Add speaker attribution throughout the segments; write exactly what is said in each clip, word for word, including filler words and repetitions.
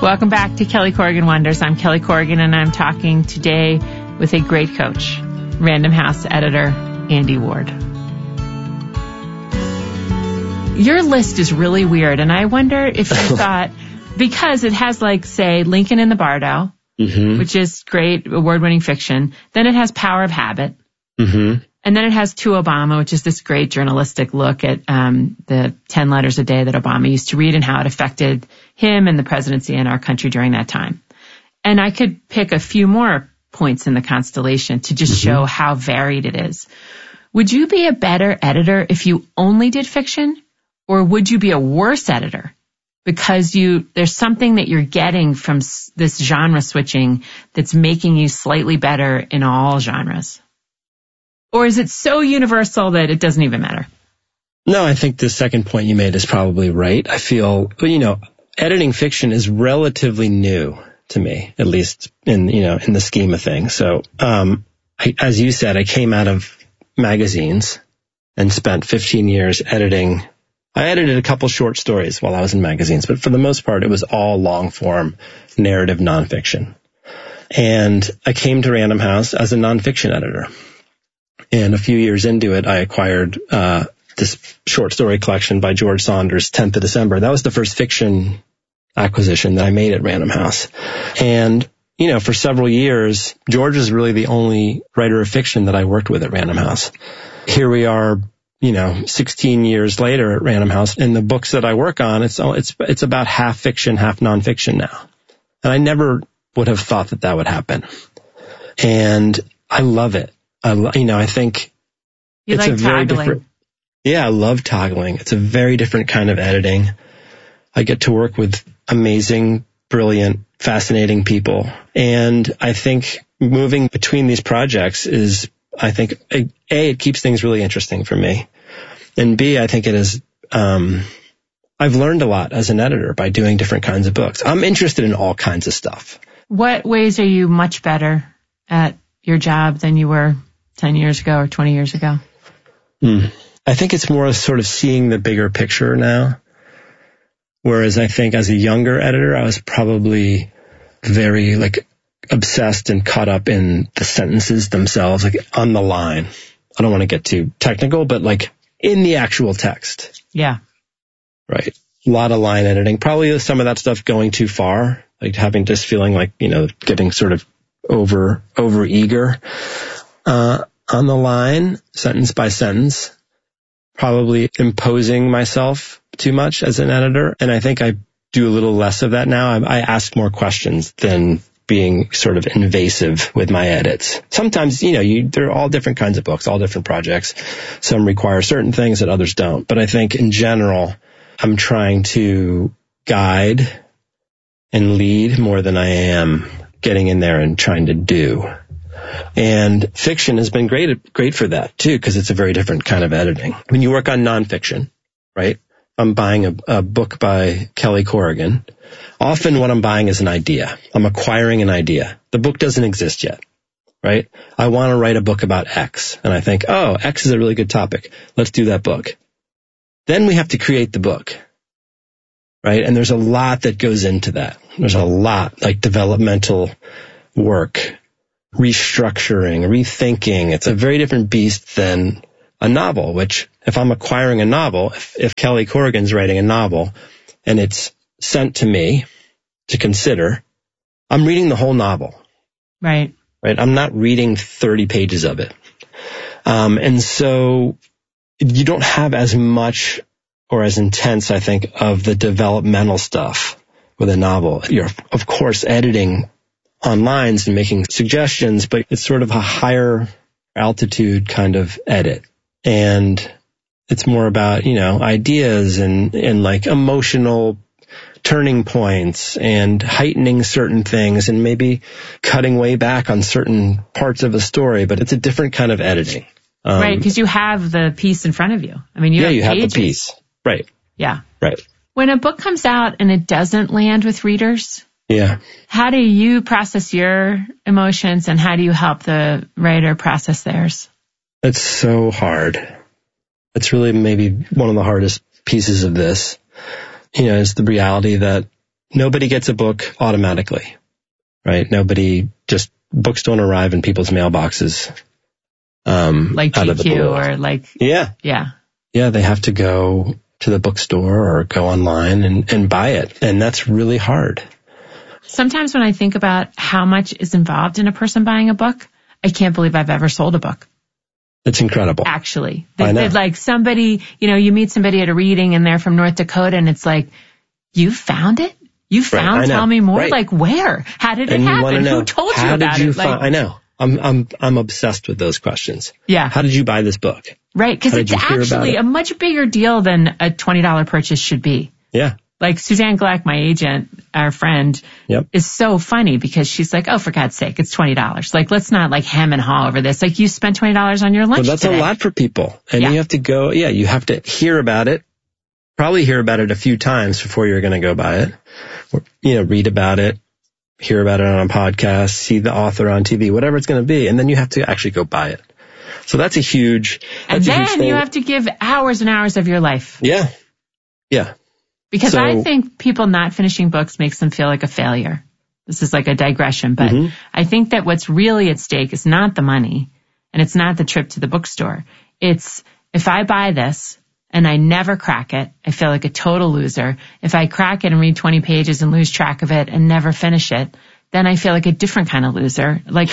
Speaker 1: Welcome back to Kelly Corrigan Wonders. I'm Kelly Corrigan, and I'm talking today with a great coach, Random House editor, Andy Ward. Your list is really weird, and I wonder if you thought, because it has, like, say, Lincoln in the Bardo, mm-hmm. which is great, award-winning fiction. Then it has Power of Habit. Mm-hmm. And then it has To Obama, which is this great journalistic look at um, the ten letters a day that Obama used to read and how it affected him and the presidency and our country during that time. And I could pick a few more points in the constellation to just mm-hmm. show how varied it is. Would you be a better editor if you only did fiction? Or would you be a worse editor because you there's something that you're getting from s- this genre switching that's making you slightly better in all genres? Or is it so universal that it doesn't even matter?
Speaker 2: No, I think the second point you made is probably right. I feel, you know, editing fiction is relatively new to me, at least in, you know, in the scheme of things. So, um, I, as you said, I came out of magazines and spent fifteen years editing. I edited a couple short stories while I was in magazines, but for the most part, it was all long form narrative nonfiction. And I came to Random House as a nonfiction editor. And a few years into it, I acquired uh this short story collection by George Saunders, tenth of December. That was the first fiction acquisition that I made at Random House. And, you know, for several years, George was really the only writer of fiction that I worked with at Random House. Here we are, you know, sixteen years later at Random House. And the books that I work on, it's it's it's about half fiction, half nonfiction now. And I never would have thought that that would happen. And I love it. I, you know, I think
Speaker 1: you
Speaker 2: it's
Speaker 1: like
Speaker 2: a very
Speaker 1: toggling.
Speaker 2: different. Yeah, I love toggling. It's a very different kind of editing. I get to work with amazing, brilliant, fascinating people. And I think moving between these projects is, I think, A, A it keeps things really interesting for me. And B, I think it is, um, I've learned a lot as an editor by doing different kinds of books. I'm interested in all kinds of stuff.
Speaker 1: What ways are you much better at your job than you were ten years ago or twenty years ago?
Speaker 2: Hmm. I think it's more sort of seeing the bigger picture now. Whereas I think as a younger editor, I was probably very like obsessed and caught up in the sentences themselves, like on the line. I don't want to get too technical, but like in the actual text.
Speaker 1: Yeah.
Speaker 2: Right. A lot of line editing. Probably some of that stuff going too far, like having just feeling like, you know, getting sort of over, over eager, uh, on the line, sentence by sentence, probably imposing myself too much as an editor. And I think I do a little less of that now. I, I ask more questions than being sort of invasive with my edits. Sometimes, you know, you, there are all different kinds of books, all different projects. Some require certain things that others don't. But I think in general, I'm trying to guide and lead more than I am getting in there and trying to do. And fiction has been great, great for that too, because it's a very different kind of editing. When you work on nonfiction, right? I'm buying a, a book by Kelly Corrigan. Often what I'm buying is an idea. I'm acquiring an idea. The book doesn't exist yet, right? I want to write a book about X. And I think, oh, X is a really good topic. Let's do that book. Then we have to create the book, right? And there's a lot that goes into that. There's a lot, like developmental work, restructuring, rethinking. It's a very different beast than a novel, which if I'm acquiring a novel, if, if Kelly Corrigan's writing a novel and it's sent to me to consider, I'm reading the whole novel.
Speaker 1: Right.
Speaker 2: Right. I'm not reading thirty pages of it. Um, and so you don't have as much or as intense, I think, of the developmental stuff with a novel. You're, of course, editing on lines and making suggestions, but it's sort of a higher altitude kind of edit. And it's more about, you know, ideas and, and like emotional turning points and heightening certain things and maybe cutting way back on certain parts of a story, but it's a different kind of editing. Um,
Speaker 1: right, because you have the piece in front of you. I mean, you
Speaker 2: yeah,
Speaker 1: have
Speaker 2: you
Speaker 1: pages.
Speaker 2: have the piece. Right.
Speaker 1: Yeah.
Speaker 2: Right.
Speaker 1: When a book comes out and it doesn't land with readers,
Speaker 2: yeah,
Speaker 1: how do you process your emotions and how do you help the writer process theirs?
Speaker 2: It's so hard. It's really maybe one of the hardest pieces of this, you know, is the reality that nobody gets a book automatically, right? Nobody just, books don't arrive in people's mailboxes. Um,
Speaker 1: like G Q or like,
Speaker 2: yeah,
Speaker 1: yeah,
Speaker 2: yeah. They have to go to the bookstore or go online and, and buy it. And that's really hard.
Speaker 1: Sometimes when I think about how much is involved in a person buying a book, I can't believe I've ever sold a book.
Speaker 2: It's incredible.
Speaker 1: Actually,
Speaker 2: I know.
Speaker 1: Like somebody, you know, you meet somebody at a reading and they're from North Dakota and it's like, you found it? You found
Speaker 2: right,
Speaker 1: Tell Me More?
Speaker 2: Right.
Speaker 1: Like where? How did it
Speaker 2: and
Speaker 1: happen?
Speaker 2: Know,
Speaker 1: Who told
Speaker 2: how
Speaker 1: you about
Speaker 2: did you
Speaker 1: it?
Speaker 2: Find,
Speaker 1: like,
Speaker 2: I know. I'm, I'm, I'm obsessed with those questions.
Speaker 1: Yeah.
Speaker 2: How did you buy this book?
Speaker 1: Right. Cause it's actually a much bigger deal than a twenty dollars purchase should be.
Speaker 2: Yeah.
Speaker 1: Like Suzanne Gleck, my agent, our friend,
Speaker 2: yep.
Speaker 1: is so funny because she's like, oh, for God's sake, it's twenty dollars. Like, let's not like hem and haw over this. Like, you spent twenty dollars on your lunch
Speaker 2: well, that's
Speaker 1: today.
Speaker 2: a lot for people. And
Speaker 1: yeah.
Speaker 2: you have to go, yeah, you have to hear about it, probably hear about it a few times before you're going to go buy it. Or, you know, read about it, hear about it on a podcast, see the author on T V, whatever it's going to be. And then you have to actually go buy it. So that's a huge, that's
Speaker 1: and
Speaker 2: a huge
Speaker 1: then
Speaker 2: thing.
Speaker 1: You have to give hours and hours of your life.
Speaker 2: Yeah. Yeah.
Speaker 1: Because
Speaker 2: so,
Speaker 1: I think people not finishing books makes them feel like a failure. This is like a digression, but mm-hmm. I think that what's really at stake is not the money and it's not the trip to the bookstore. It's if I buy this and I never crack it, I feel like a total loser. If I crack it and read twenty pages and lose track of it and never finish it, then I feel like a different kind of loser. Like,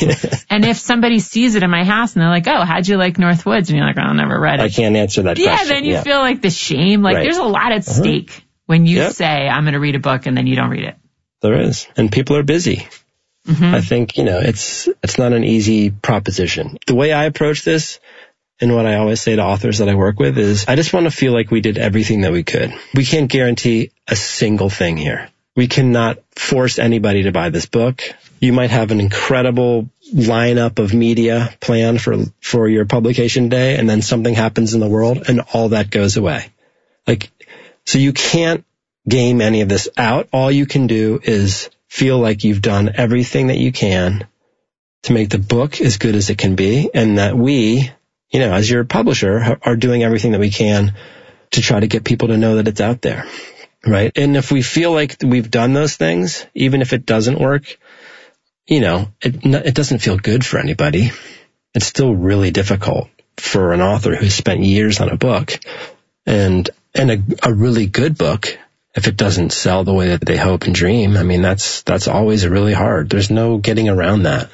Speaker 1: and if somebody sees it in my house and they're like, oh, how'd you like North Woods? And you're like, oh, I never read it.
Speaker 2: I can't answer that
Speaker 1: yeah,
Speaker 2: question.
Speaker 1: Then you
Speaker 2: yeah.
Speaker 1: feel like the shame. Like right. There's a lot at uh-huh. stake when you yep. say, I'm going to read a book and then you don't read it.
Speaker 2: There is. And people are busy. Mm-hmm. I think, you know, it's, it's not an easy proposition. The way I approach this and what I always say to authors that I work with is I just want to feel like we did everything that we could. We can't guarantee a single thing here. We cannot force anybody to buy this book. You might have an incredible lineup of media planned for, for your publication day, and then something happens in the world and all that goes away. Like, so you can't game any of this out. All you can do is feel like you've done everything that you can to make the book as good as it can be, and that we, you know, as your publisher, are doing everything that we can to try to get people to know that it's out there. Right. And if we feel like we've done those things, even if it doesn't work, you know, it, it doesn't feel good for anybody. It's still really difficult for an author who's spent years on a book and, and a, a really good book. If it doesn't sell the way that they hope and dream, I mean, that's, that's always really hard. There's no getting around that.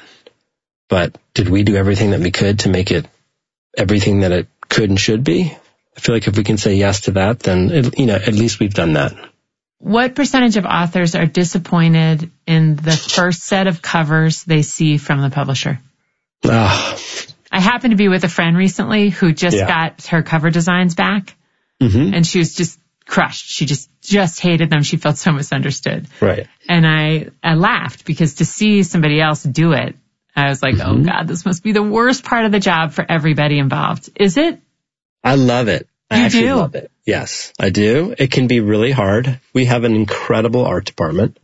Speaker 2: But did we do everything that we could to make it everything that it could and should be? I feel like if we can say yes to that, then, it, you know, at least we've done that.
Speaker 1: What percentage of authors are disappointed in the first set of covers they see from the publisher?
Speaker 2: Ah.
Speaker 1: I happened to be with a friend recently who just yeah. got her cover designs back, mm-hmm. and she was just crushed. She just, just hated them. She felt so misunderstood.
Speaker 2: Right.
Speaker 1: And I, I laughed because to see somebody else do it, I was like, mm-hmm. oh God, this must be the worst part of the job for everybody involved. Is it?
Speaker 2: I love it. I
Speaker 1: you
Speaker 2: actually
Speaker 1: do?
Speaker 2: love it. Yes, I do. It can be really hard. We have an incredible art department.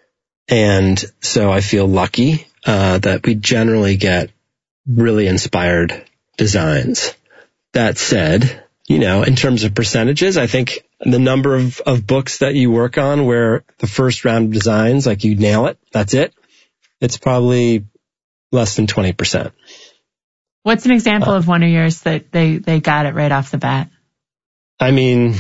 Speaker 2: And so I feel lucky uh, that we generally get really inspired designs. That said, you know, in terms of percentages, I think the number of, of books that you work on where the first round of designs, like you nail it, that's it. It's probably less than twenty percent.
Speaker 1: What's an example uh, of one of yours that they, they got it right off the bat?
Speaker 2: I mean,